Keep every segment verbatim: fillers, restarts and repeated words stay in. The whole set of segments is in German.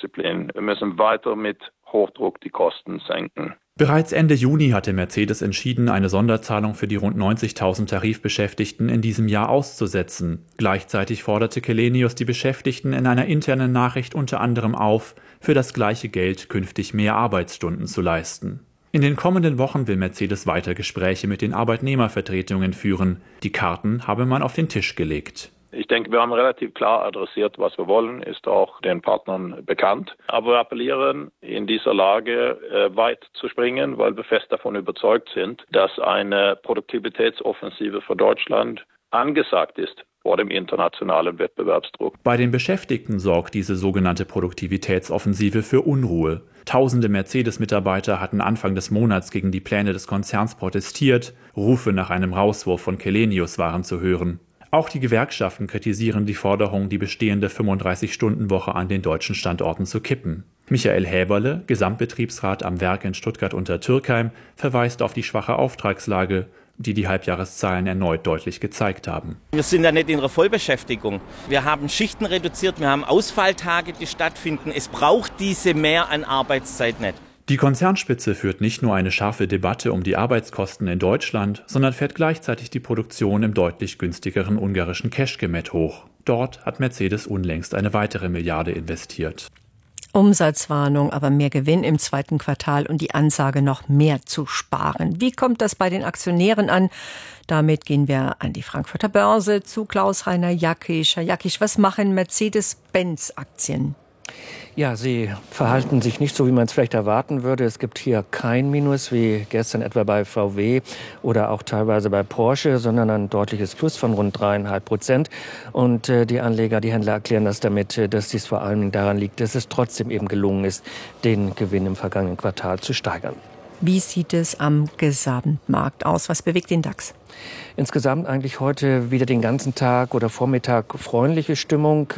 Kostendisziplin. Wir müssen weiter mit Hochdruck die Kosten senken. Bereits Ende Juni hatte Mercedes entschieden, eine Sonderzahlung für die rund neunzigtausend Tarifbeschäftigten in diesem Jahr auszusetzen. Gleichzeitig forderte Källenius die Beschäftigten in einer internen Nachricht unter anderem auf, für das gleiche Geld künftig mehr Arbeitsstunden zu leisten. In den kommenden Wochen will Mercedes weiter Gespräche mit den Arbeitnehmervertretungen führen. Die Karten habe man auf den Tisch gelegt. Ich denke, wir haben relativ klar adressiert, was wir wollen, ist auch den Partnern bekannt. Aber wir appellieren, in dieser Lage äh, weit zu springen, weil wir fest davon überzeugt sind, dass eine Produktivitätsoffensive für Deutschland angesagt ist vor dem internationalen Wettbewerbsdruck. Bei den Beschäftigten sorgt diese sogenannte Produktivitätsoffensive für Unruhe. Tausende Mercedes-Mitarbeiter hatten Anfang des Monats gegen die Pläne des Konzerns protestiert. Rufe nach einem Rauswurf von Källenius waren zu hören. Auch die Gewerkschaften kritisieren die Forderung, die bestehende fünfunddreißig-Stunden-Woche an den deutschen Standorten zu kippen. Michael Häberle, Gesamtbetriebsrat am Werk in Stuttgart-Untertürkheim, verweist auf die schwache Auftragslage, die die Halbjahreszahlen erneut deutlich gezeigt haben. Wir sind ja nicht in einer Vollbeschäftigung. Wir haben Schichten reduziert, wir haben Ausfalltage, die stattfinden. Es braucht diese Mehr an Arbeitszeit nicht. Die Konzernspitze führt nicht nur eine scharfe Debatte um die Arbeitskosten in Deutschland, sondern fährt gleichzeitig die Produktion im deutlich günstigeren ungarischen Kecskemét hoch. Dort hat Mercedes unlängst eine weitere Milliarde investiert. Umsatzwarnung, aber mehr Gewinn im zweiten Quartal und die Ansage, noch mehr zu sparen. Wie kommt das bei den Aktionären an? Damit gehen wir an die Frankfurter Börse zu Klaus-Rainer Jackisch. Herr Jackisch, was machen Mercedes-Benz-Aktien? Ja, sie verhalten sich nicht so, wie man es vielleicht erwarten würde. Es gibt hier kein Minus, wie gestern etwa bei V W oder auch teilweise bei Porsche, sondern ein deutliches Plus von rund dreieinhalb Prozent. Und äh, die Anleger, die Händler erklären das damit, dass dies vor allem daran liegt, dass es trotzdem eben gelungen ist, den Gewinn im vergangenen Quartal zu steigern. Wie sieht es am Gesamtmarkt aus? Was bewegt den DAX? Insgesamt eigentlich heute wieder den ganzen Tag oder Vormittag freundliche Stimmung.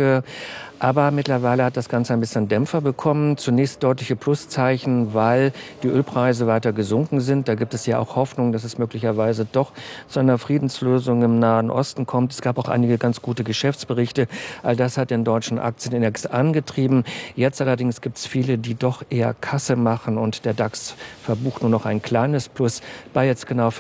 Aber mittlerweile hat das Ganze ein bisschen Dämpfer bekommen. Zunächst deutliche Pluszeichen, weil die Ölpreise weiter gesunken sind. Da gibt es ja auch Hoffnung, dass es möglicherweise doch zu einer Friedenslösung im Nahen Osten kommt. Es gab auch einige ganz gute Geschäftsberichte. All das hat den deutschen Aktienindex angetrieben. Jetzt allerdings gibt es viele, die doch eher Kasse machen. Und der DAX verbucht nur noch ein kleines Plus bei jetzt genau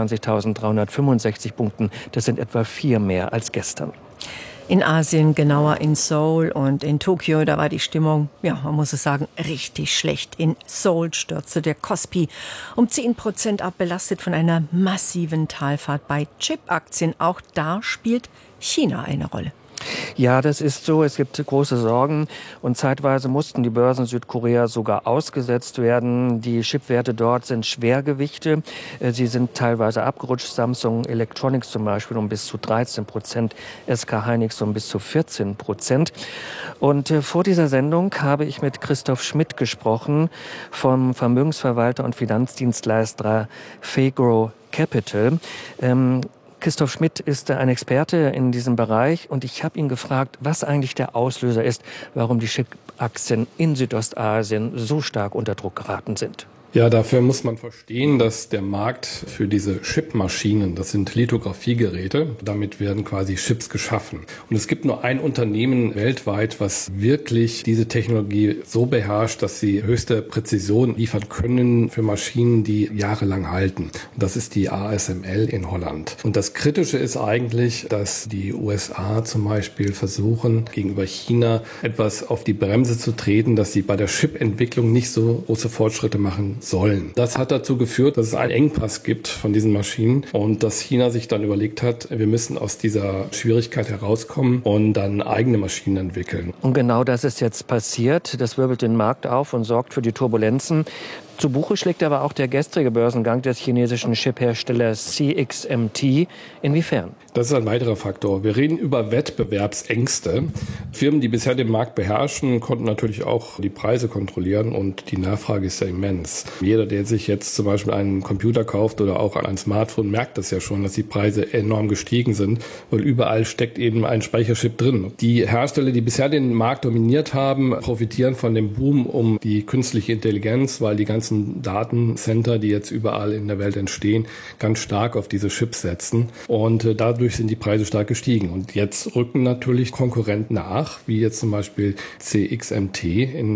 fünfundzwanzigtausenddreihundertfünfundsechzig Punkten. Das sind etwa vier mehr als gestern. In Asien, genauer in Seoul und in Tokio, da war die Stimmung, ja, man muss es sagen, richtig schlecht. In Seoul stürzte der Kospi um zehn Prozent ab, belastet von einer massiven Talfahrt bei Chip-Aktien. Auch da spielt China eine Rolle. Ja, das ist so. Es gibt große Sorgen und zeitweise mussten die Börsen Südkorea sogar ausgesetzt werden. Die Chipwerte dort sind Schwergewichte. Sie sind teilweise abgerutscht. Samsung Electronics zum Beispiel um bis zu dreizehn Prozent, S K Hynix um bis zu vierzehn Prozent. Und vor dieser Sendung habe ich mit Christoph Schmidt gesprochen vom Vermögensverwalter und Finanzdienstleister Fegro Capital. Ähm, Christoph Schmidt ist ein Experte in diesem Bereich und ich habe ihn gefragt, was eigentlich der Auslöser ist, warum die Chip-Aktien in Südostasien so stark unter Druck geraten sind. Ja, dafür muss man verstehen, dass der Markt für diese Chipmaschinen, das sind Lithografiegeräte, damit werden quasi Chips geschaffen. Und es gibt nur ein Unternehmen weltweit, was wirklich diese Technologie so beherrscht, dass sie höchste Präzision liefern können für Maschinen, die jahrelang halten. Und das ist die A S M L in Holland. Und das Kritische ist eigentlich, dass die U S A zum Beispiel versuchen, gegenüber China etwas auf die Bremse zu treten, dass sie bei der Chip-Entwicklung nicht so große Fortschritte machen sollen. Das hat dazu geführt, dass es einen Engpass gibt von diesen Maschinen und dass China sich dann überlegt hat, wir müssen aus dieser Schwierigkeit herauskommen und dann eigene Maschinen entwickeln. Und genau das ist jetzt passiert. Das wirbelt den Markt auf und sorgt für die Turbulenzen. Zu Buche schlägt aber auch der gestrige Börsengang des chinesischen Chipherstellers C X M T. Inwiefern? Das ist ein weiterer Faktor. Wir reden über Wettbewerbsängste. Firmen, die bisher den Markt beherrschen, konnten natürlich auch die Preise kontrollieren und die Nachfrage ist ja immens. Jeder, der sich jetzt zum Beispiel einen Computer kauft oder auch ein Smartphone, merkt das ja schon, dass die Preise enorm gestiegen sind, weil überall steckt eben ein Speicherchip drin. Die Hersteller, die bisher den Markt dominiert haben, profitieren von dem Boom um die künstliche Intelligenz, weil die ganzen Datencenter, die jetzt überall in der Welt entstehen, ganz stark auf diese Chips setzen und äh, dadurch sind die Preise stark gestiegen. Und jetzt rücken natürlich Konkurrenten nach, wie jetzt zum Beispiel C X M T in